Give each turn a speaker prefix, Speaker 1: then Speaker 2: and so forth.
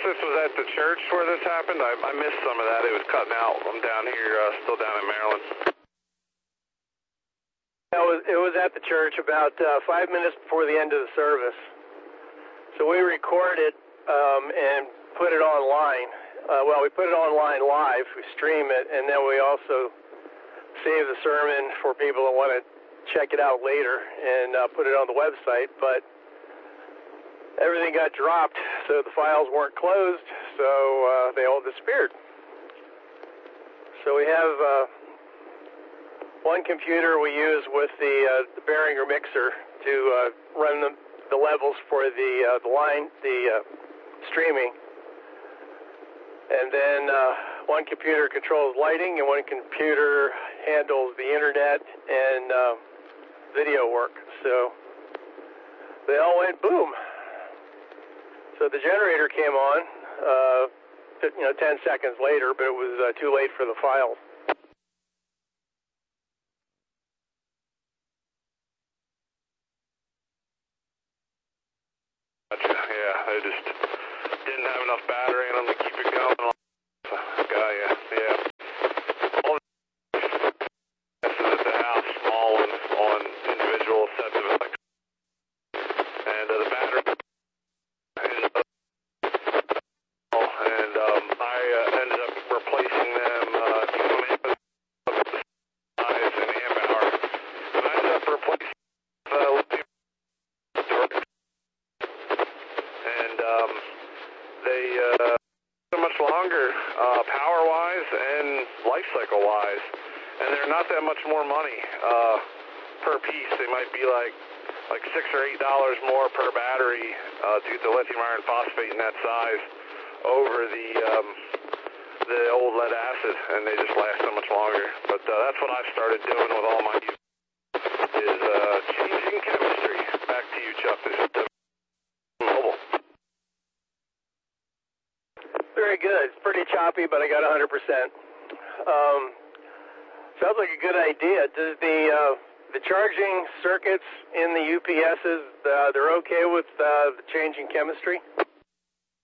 Speaker 1: this was at the church where this happened? I missed some of that. It was cutting out. I'm down here, still down in Maryland.
Speaker 2: It was at the church about 5 minutes before the end of the service. So we recorded and put it online. We put it online live. We stream it, and then we also save the sermon for people that want to check it out later and put it on the website. But everything got dropped, so the files weren't closed, so they all disappeared. So we have one computer we use with the Behringer mixer to run the levels for the streaming, and then one computer controls lighting, and one computer handles the internet and video work. So they all went boom. So the generator came on, 10 seconds later, but it was too late for the files.
Speaker 1: Gotcha. Yeah, they just didn't have enough battery in them to keep it going. Got ya. Yeah. All the at the house, small ones on individual sets of electricity, and the battery ended up, and I ended up replacing them. The size and amp hour. And I ended up replacing lithium. And they so much longer power-wise and life cycle-wise, and they're not that much more money per piece. They might be like $6 or $8 more per battery due to lithium iron phosphate in that size over the old lead acid, and they just last so much longer. But that's what I've started doing with all my units, is changing chemistry. Back to you, Chuck. This is Mobile.
Speaker 2: Very good. It's pretty choppy, but I got 100%. Sounds like a good idea. Does the charging circuits in the UPSs, they're okay with the changing chemistry?